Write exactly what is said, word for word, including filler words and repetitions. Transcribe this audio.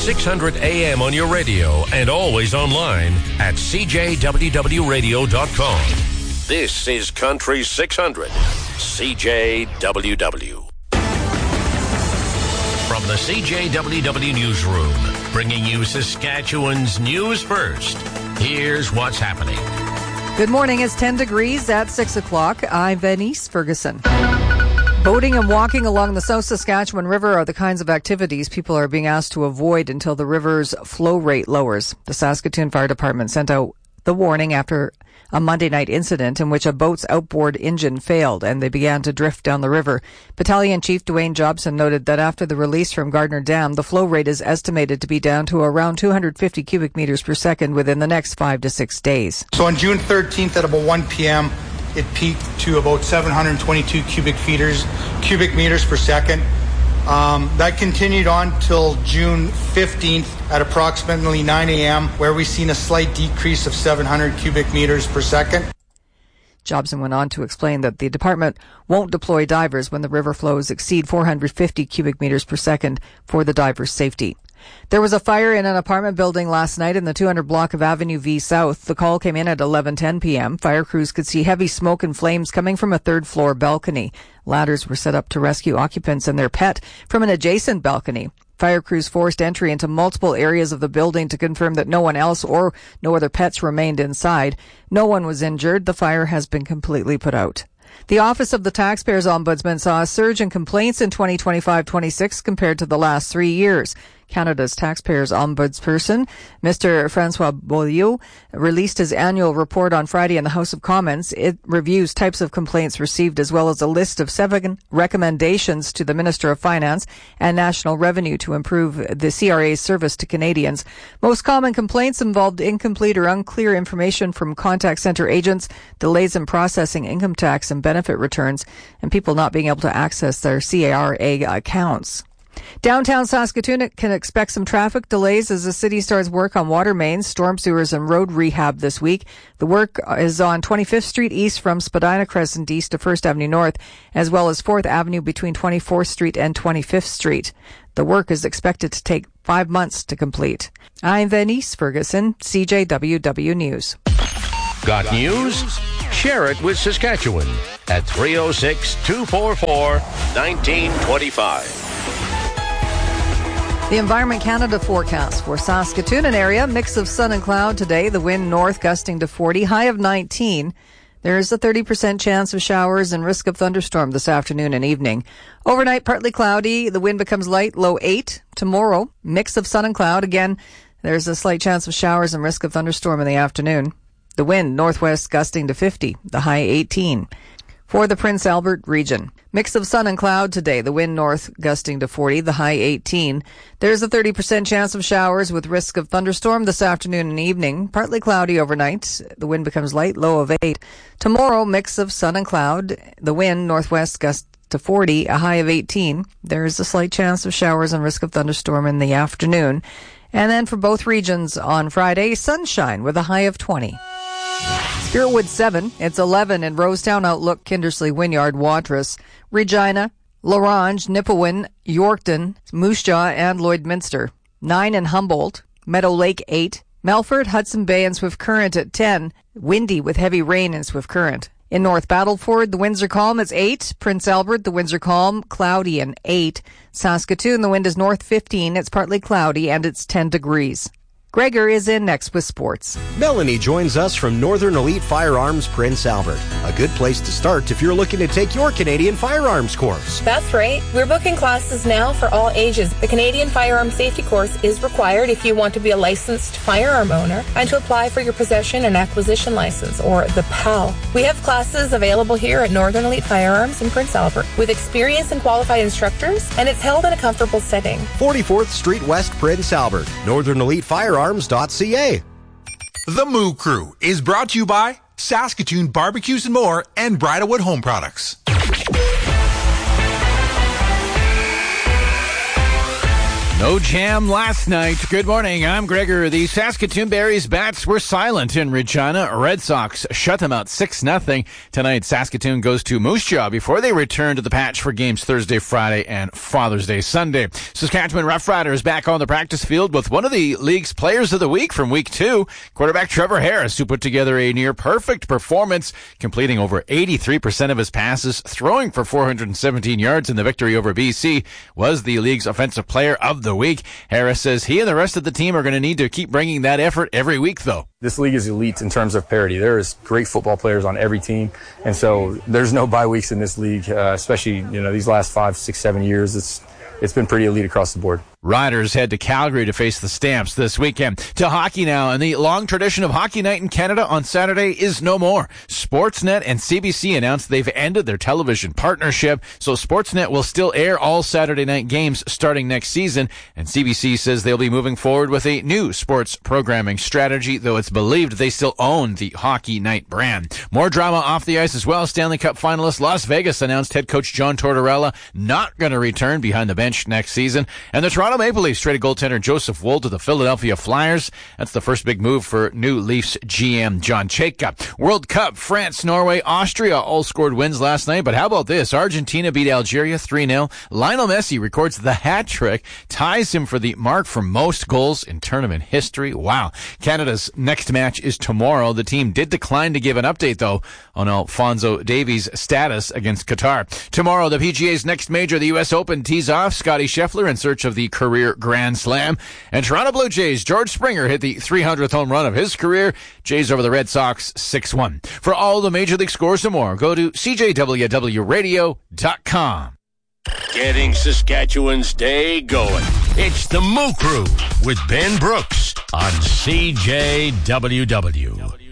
six hundred A M on your radio and always online at c j w w radio dot com. This is Country six hundred, C J W W. From the C J W W Newsroom, bringing you Saskatchewan's news first. Here's what's happening. Good morning. It's ten degrees at six o'clock. I'm Venice Ferguson. Boating and walking along the South Saskatchewan River are the kinds of activities people are being asked to avoid until the river's flow rate lowers. The Saskatoon Fire Department sent out the warning after a Monday night incident in which a boat's outboard engine failed and they began to drift down the river. Battalion Chief Dwayne Jobson noted that after the release from Gardner Dam, the flow rate is estimated to be down to around two hundred fifty cubic meters per second within the next five to six days. So on June thirteenth at about one p.m., it peaked to about seven hundred twenty-two cubic meters, cubic meters per second. Um, that continued on till June fifteenth at approximately nine a.m., where we've seen a slight decrease of seven hundred cubic meters per second. Jobson went on to explain that the department won't deploy divers when the river flows exceed four hundred fifty cubic meters per second for the divers' safety. There was a fire in an apartment building last night in the two hundred block of Avenue V South. The call came in at eleven ten p.m. Fire crews could see heavy smoke and flames coming from a third floor balcony. Ladders were set up to rescue occupants and their pet from an adjacent balcony. Fire crews forced entry into multiple areas of the building to confirm that no one else or no other pets remained inside. No one was injured. The fire has been completely put out. The Office of the Taxpayers Ombudsman saw a surge in complaints in twenty twenty-five twenty-six compared to the last three years. Canada's Taxpayers Ombudsperson, Mister Francois Beaulieu, released his annual report on Friday in the House of Commons. It reviews types of complaints received as well as a list of seven recommendations to the Minister of Finance and National Revenue to improve the C R A's service to Canadians. Most common complaints involved incomplete or unclear information from contact center agents, delays in processing income tax and benefit returns, and people not being able to access their C R A accounts. Downtown Saskatoon can expect some traffic delays as the city starts work on water mains, storm sewers, and road rehab this week. The work is on twenty-fifth Street East from Spadina Crescent East to First Avenue North, as well as fourth Avenue between twenty-fourth Street and twenty-fifth Street. The work is expected to take five months to complete. I'm Venice Ferguson, C J W W News. Got news? Share it with Saskatchewan at three oh six, two four four, one nine two five. The Environment Canada forecast for Saskatoon and area, mix of sun and cloud today, the wind north gusting to forty, high of nineteen. There is a thirty percent chance of showers and risk of thunderstorm this afternoon and evening. Overnight, partly cloudy, the wind becomes light, low eight. Tomorrow, mix of sun and cloud. Again, there's a slight chance of showers and risk of thunderstorm in the afternoon. The wind northwest gusting to fifty, the high eighteen. For the Prince Albert region, mix of sun and cloud today, the wind north gusting to forty, the high eighteen. There's a thirty percent chance of showers with risk of thunderstorm this afternoon and evening. Partly cloudy overnight, the wind becomes light, low of eight. Tomorrow, mix of sun and cloud, the wind northwest gust to forty, a high of eighteen. There is a slight chance of showers and risk of thunderstorm in the afternoon. And then for both regions on Friday, sunshine with a high of twenty. Spiritwood seven, it's eleven in Rosetown, Outlook, Kindersley, Wynyard, Watrous, Regina, Lorange, Nipawin, Yorkton, Moose Jaw, and Lloydminster. nine in Humboldt, Meadow Lake eight, Melfort, Hudson Bay, and Swift Current at ten, windy with heavy rain in Swift Current. In North Battleford, the winds are calm, it's eight. Prince Albert, the winds are calm, cloudy and eight. Saskatoon, the wind is north fifteen, it's partly cloudy, and it's ten degrees. Gregor is in next with sports. Melanie joins us from Northern Elite Firearms Prince Albert. A good place to start if you're looking to take your Canadian firearms course. That's right. We're booking classes now for all ages. The Canadian Firearm Safety Course is required if you want to be a licensed firearm owner and to apply for your possession and acquisition license, or the P A L. We have classes available here at Northern Elite Firearms in Prince Albert with experienced and qualified instructors, and it's held in a comfortable setting. forty-fourth Street West, Prince Albert. Northern Elite Firearms. .ca. The Moo Crew is brought to you by Saskatoon Barbecues and More and Bridalwood Home Products. No jam last night. Good morning, I'm Gregor. The Saskatoon Berries bats were silent in Regina. Red Sox shut them out six nothing. Tonight, Saskatoon goes to Moose Jaw before they return to the patch for games Thursday, Friday, and Father's Day Sunday. Saskatchewan Roughriders back on the practice field with one of the league's players of the week from week two, quarterback Trevor Harris, who put together a near-perfect performance, completing over eighty-three percent of his passes, throwing for four hundred seventeen yards in the victory over B C, was the league's offensive player of the week. Harris says he and the rest of the team are going to need to keep bringing that effort every week, though. This league is elite in terms of parity. There is great football players on every team, and so there's no bye weeks in this league, uh, especially, you know, these last five, six, seven years. It's it's been pretty elite across the board. Riders head to Calgary to face the Stamps this weekend. To hockey now, and the long tradition of Hockey Night in Canada on Saturday is no more. Sportsnet and C B C announced they've ended their television partnership, so Sportsnet will still air all Saturday night games starting next season, and C B C says they'll be moving forward with a new sports programming strategy, though it's believed they still own the Hockey Night brand. More drama off the ice as well. Stanley Cup finalist Las Vegas announced head coach John Tortorella not going to return behind the bench next season, and the Toronto Maple Leafs traded goaltender Joseph Woll to the Philadelphia Flyers. That's the first big move for new Leafs G M John Chayka. World Cup, France, Norway, Austria all scored wins last night, but how about this? Argentina beat Algeria three nil. Lionel Messi records the hat trick, ties him for the mark for most goals in tournament history. Wow. Canada's next match is tomorrow. The team did decline to give an update, though, on Alphonso Davies' status against Qatar. Tomorrow, the P G A's next major, the U S Open, tees off. Scotty Scheffler in search of the career Grand Slam. And Toronto Blue Jays' George Springer hit the three hundredth home run of his career. Jays over the Red Sox six one. For all the Major League scores and more, go to C J W W radio dot com. Getting Saskatchewan's day going. It's the Moo Crew with Ben Brooks on C J W W.